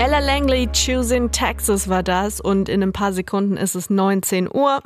Ella Langley, Choosing Texas war das und in ein paar Sekunden ist es 19 Uhr.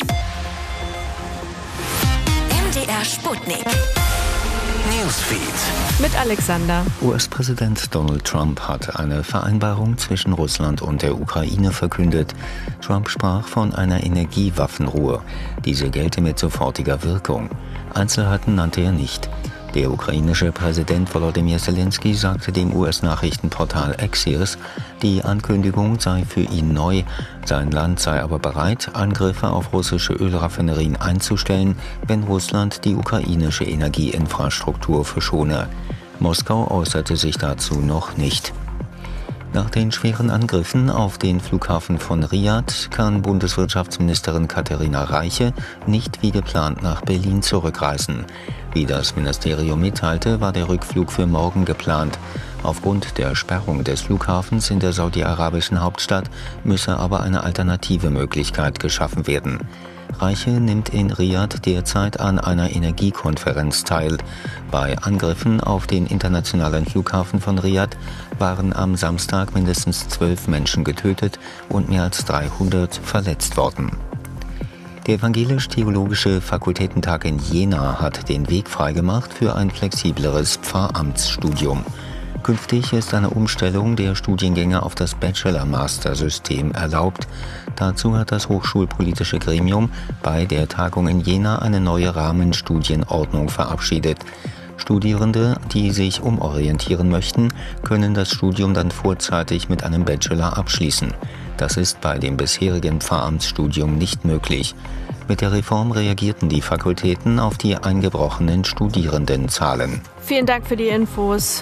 MDR Sputnik. Newsfeed. Mit Alexander. US-Präsident Donald Trump hat eine Vereinbarung zwischen Russland und der Ukraine verkündet. Trump sprach von einer Energiewaffenruhe. Diese gelte mit sofortiger Wirkung. Einzelheiten nannte er nicht. Der ukrainische Präsident Volodymyr Zelensky sagte dem US-Nachrichtenportal Axios, die Ankündigung sei für ihn neu. Sein Land sei aber bereit, Angriffe auf russische Ölraffinerien einzustellen, wenn Russland die ukrainische Energieinfrastruktur verschone. Moskau äußerte sich dazu noch nicht. Nach den schweren Angriffen auf den Flughafen von Riad kann Bundeswirtschaftsministerin Katharina Reiche nicht wie geplant nach Berlin zurückreisen. Wie das Ministerium mitteilte, war der Rückflug für morgen geplant. Aufgrund der Sperrung des Flughafens in der saudi-arabischen Hauptstadt müsse aber eine alternative Möglichkeit geschaffen werden. Reiche nimmt in Riad derzeit an einer Energiekonferenz teil. Bei Angriffen auf den internationalen Flughafen von Riad waren am Samstag mindestens 12 Menschen getötet und mehr als 300 verletzt worden. Der Evangelisch-Theologische Fakultätentag in Jena hat den Weg freigemacht für ein flexibleres Pfarramtsstudium. Künftig ist eine Umstellung der Studiengänge auf das Bachelor-Master-System erlaubt. Dazu hat das hochschulpolitische Gremium bei der Tagung in Jena eine neue Rahmenstudienordnung verabschiedet. Studierende, die sich umorientieren möchten, können das Studium dann vorzeitig mit einem Bachelor abschließen. Das ist bei dem bisherigen Pfarramtsstudium nicht möglich. Mit der Reform reagierten die Fakultäten auf die eingebrochenen Studierendenzahlen. Vielen Dank für die Infos.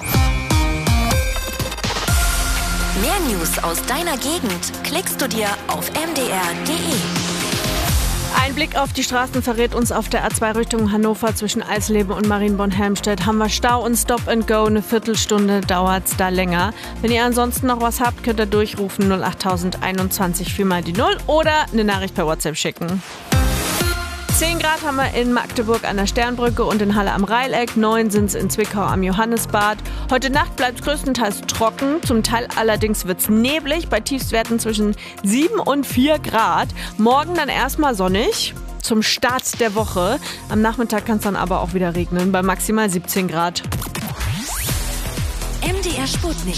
Mehr News aus deiner Gegend klickst du dir auf mdr.de. Ein Blick auf die Straßen verrät uns auf der A2 Richtung Hannover zwischen Eisleben und Marienborn-Helmstedt haben wir Stau und Stop and Go. Eine Viertelstunde dauert es da länger. Wenn ihr ansonsten noch was habt, könnt ihr durchrufen 08021 4 mal die 0 oder eine Nachricht per WhatsApp schicken. 10 Grad haben wir in Magdeburg an der Sternbrücke und in Halle am Reileck. 9 sind es in Zwickau am Johannesbad. Heute Nacht bleibt es größtenteils trocken. Zum Teil allerdings wird es neblig bei Tiefstwerten zwischen 7 und 4 Grad. Morgen dann erstmal sonnig zum Start der Woche. Am Nachmittag kann es dann aber auch wieder regnen bei maximal 17 Grad. MDR Sputnik.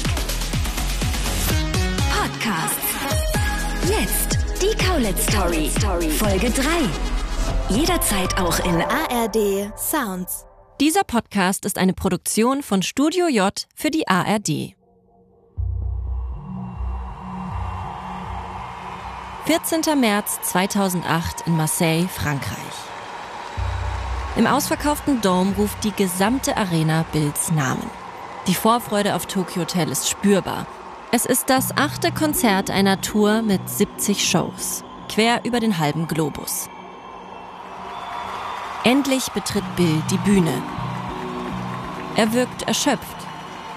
Podcasts. Jetzt die Kaulitz-Story. Folge 3. Jederzeit auch in ARD Sounds. Dieser Podcast ist eine Produktion von Studio J für die ARD. 14. März 2008 in Marseille, Frankreich. Im ausverkauften Dome ruft die gesamte Arena Bills Namen. Die Vorfreude auf Tokyo Hotel ist spürbar. Es ist das 8. Konzert einer Tour mit 70 Shows, quer über den halben Globus. Endlich betritt Bill die Bühne. Er wirkt erschöpft.